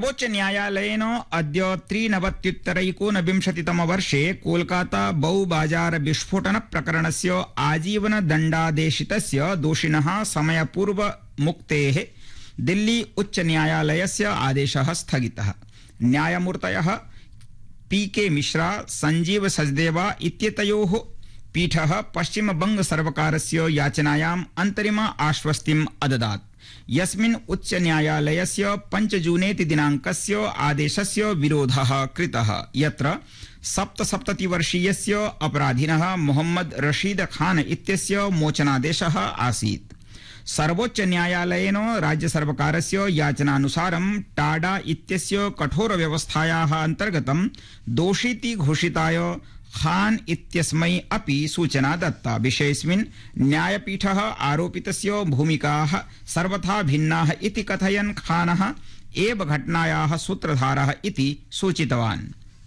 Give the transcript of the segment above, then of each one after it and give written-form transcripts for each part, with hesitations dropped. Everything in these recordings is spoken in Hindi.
सर्वोच्च न्यायालयेन अद्य 93-एकोनविंशतितम वर्षे कोलकाता बहुबाजार विस्फोटन प्रकरणस्य आजीवन दण्डादेशितस्य दोषिणः समयपूर्व मुक्तेः दिल्ली उच्च न्यायालयस्य आदेशः स्थगितः। न्यायमूर्तयः पीके मिश्रा संजीव सचदेवा इत्येतयोः पीठः पश्चिमबंग सर्वकारस्य याचनायाम् अंतरिम आश्वस्तिम् अददात्, यस्मिन् उच्च न्यायालयस्य 5 जूनेति दिनाङ्कस्य आदेशस्य विरोधः कृतः, यत्र 77 वर्षीयस्य अपराधिनः मोहम्मद रशीद खान इत्यस्य मोचनादेशः आसीत्। सर्वोच्च न्यायालयेन राज्य सर्वकारस्य याचनानुसारं टाडा इत्यस्य कठोर व्यवस्थायाः अन्तर्गतं दोषीति घोषिताय खान इत्यस्मै अपि सूचना दत्ता। विषयेऽस्मिन् न्यायपीठः आरोपितस्य भूमिकाः सर्वथा भिन्नाः इति कथयन् खानः एव घटनायाः सूत्रधारः इति सूचितवान्।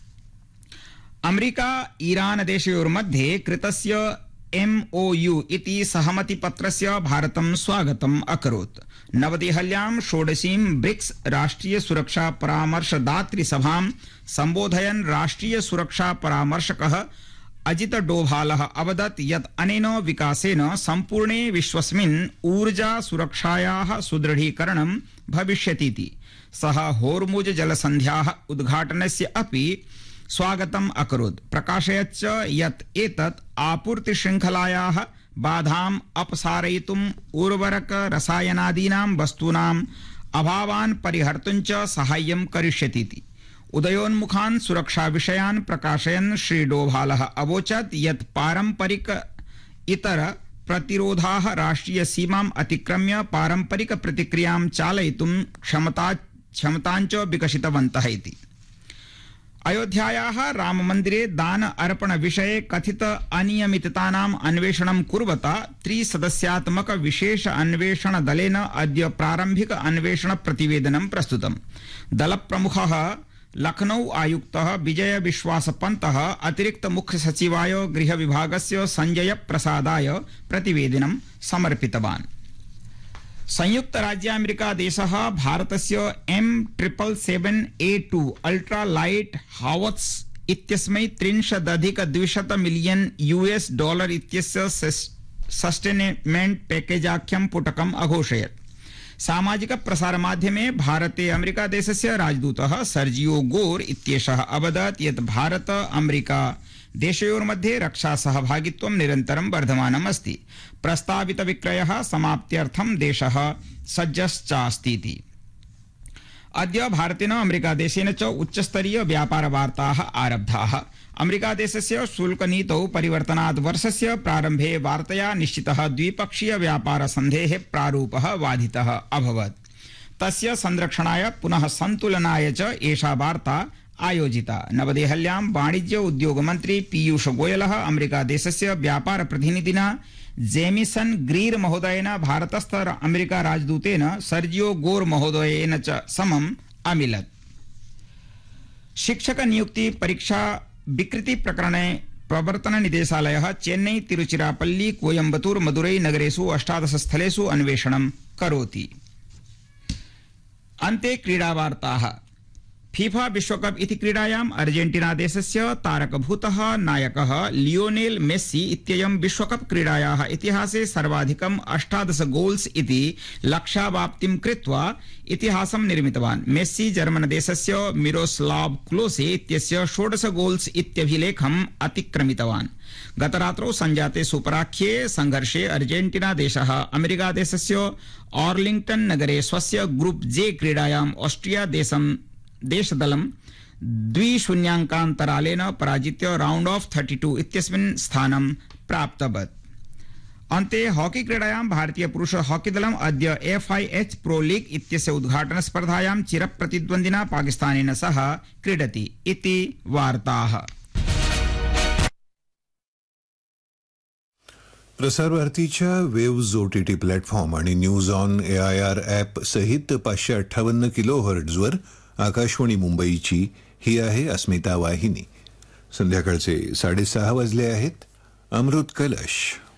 अमेरिका ईरान देशयोर्मध्ये कृतस्य MOU इति सहमतिपत्रस्य भारतं स्वागतम् अकरोत्। नवदेहल्यां 16वीं ब्रिक्स राष्ट्रिय सुरक्षा परामर्शदातृ सभां सम्बोधयन् राष्ट्रिय सुरक्षा परामर्शकः अजित डोभालः अवदत् यत् अनेन विकासेन सम्पूर्णे विश्वस्मिन् ऊर्जा सुरक्षायाः सुदृढीकरणं भविष्यतीति। सः होर्मुज जलसन्ध्याः उद्घाटनस्य अपि स्वागतम् अकरोत्, प्रकाशयच्च यत् एतत् आपूर्ति शृङ्खलायाः बाधाम् अपसारयितुम् उर्वरक रसायनादीनां वस्तूनाम् अभावान् परिहर्तुं च साहाय्यं करिष्यतीति। उदयोन्मुखान् सुरक्षा विषयान् प्रकाशयन् श्री डोभालः अवोचत् यत् पारम्परिक इतर प्रतिरोधाः राष्ट्रिय सीमाम् अतिक्रम्य पारम्परिक प्रतिक्रियां चालयितुं क्षमताञ्च विकसितवन्तः इति। अयोध्यायाः राममन्दिरे दान अर्पण विषये कथित अनियमिततानाम् अन्वेषणं कुर्वता 3 सदस्यात्मक विशेष अन्वेषण दलेन अद्य प्रारम्भिक अन्वेषण प्रतिवेदनं प्रस्तुतम्। दलप्रमुखः लखनऊ आयुक्तः विजय विश्वास पंतः अतिरिक्त मुख्य सचिवाय गृह विभागस्य संजय प्रसादाय प्रतिवेदनं समर्पितवान्। संयुक्त राज्य अमेरिका देशः भारतस्य M777A2 अल्ट्रा लाइट हावत्स इत्यस्मै $300 मिलियन इत्यस्य सस्टेनेमेंट पैकेजाख्यं पुटकम् अघोषयत्। सामाजिक प्रसार माध्यमे भारते अमेरिका देशस्य राजदूतः सर्जियो गोर इत्येषः अवदत् यत् भारत अमेरिका देशयोर्मध्ये रक्षा सहभागित्वं निरन्तरं वर्धमानम् अस्ति। प्रस्तावित विक्रयः समाप्त्यर्थं देशः सज्जश्चास्तीति। अद्य भारतेन अमेरिका देशेन च उच्चस्तरीय व्यापार वार्ताः आरब्धाः। अमेरिका देशस्य शुल्क नीतौ परिवर्तनात् वर्षस्य प्रारम्भे वार्तया निश्चितः द्विपक्षीय व्यापार सन्धेः प्रारूपः वादितः अभवत्। तस्य संरक्षणाय पुनः सन्तुलनाय च एषा वार्ता आयोजिता। नवदेहल्यां वाणिज्य उद्योग मन्त्री पीयूष गोयलः अमेरिका देशस्य व्यापार प्रतिनिधिना जेमिसन ग्रीर महोदयेन भारतस्थ अमेरिका राजदूतेन सर्जियो गोर महोदयेन च समम् अमिलत्। शिक्षक नियुक्ति परीक्षा विकृति प्रकरणे प्रवर्तन निदेशालयः चेन्नई, तिरुचिरापल्ली, कोयम्बतूर, मदुरै नगरेषु 18 स्थलेषु अन्वेषणं करोति। अन्ते क्रीडावार्ताः। फीफा विश्वकप इति क्रीडायाम् अर्जेंटीना देशस्य तारकभूतः नायकः लियोनेल मेस्सी इत्ययं विश्वकप क्रीडायाः इतिहासे सर्वाधिकम् 18 गोल्स् इति लक्ष्यावाप्तिं कृत्वा इतिहासं निर्मितवान्। मेस्सी जर्मन देशस्य मिरोस्लाव क्लोसे इत्यस्य 16 गोल्स् इत्यभिलेखम् अतिक्रमितवान्। गतरात्रौ संजाते सुपराख्ये संघर्षे अर्जेंटीना देशः अमेरिका देशस्य आर्लिंग्टन नगरे स्वस्य ग्रुप जे क्रीडायाम् ऑस्ट्रिया देशदलं 2-0 पराजित्य राउंड ऑफ 32 इत्यस्मिन् स्थानं प्राप्तवत्। अन्ते हॉकी क्रीडायां भारतीय पुरुष हॉकी दलम् अद्य FIH प्रो लीग इत्यस्य उद्घाटन स्पर्धायां चिरप्रतिद्वन्द्विना पाकिस्तानेन सह क्रीडति इति वार्ताः। प्रसार भारतीच्या वेव्ज OTT प्लॅटफॉर्म आणि न्यूज ऑन AIR ॲप सहित 558 किलोहर्ट्झवर आकाशवाणी मुंबईची ही आहे अस्मिता वाहिनी। संध्याकाळचे 6:30 वाजले आहेत। अमृत कलश